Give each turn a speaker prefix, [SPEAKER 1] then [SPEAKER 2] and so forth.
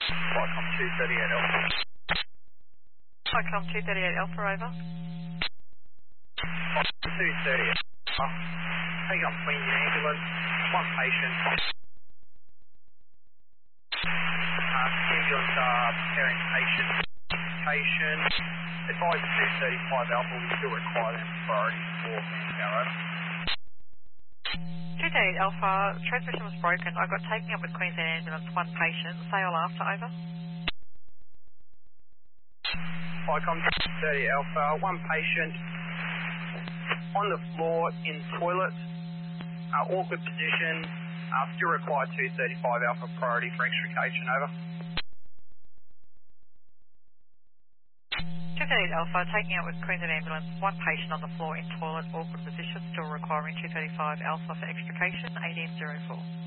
[SPEAKER 1] Flycom 238 Alpha.
[SPEAKER 2] Flycom 238 Alpha, over.
[SPEAKER 1] 230 Alpha. Take up Queensland ambulance, one patient. Ambulance preparing patient. Advise 235 Alpha, we still require them priority for manpower, over.
[SPEAKER 2] 238 Alpha, transmission was broken. I got taken up with Queensland Ambulance, one patient. Say all after, over.
[SPEAKER 1] Flycom 230 Alpha, one patient on the floor in toilet, awkward position, still require 235 Alpha priority for extrication, over.
[SPEAKER 2] 238 Alpha, taking out with Queensland Ambulance, one patient on the floor in toilet, awkward position, still requiring 235 Alpha for extrication, ADM 04.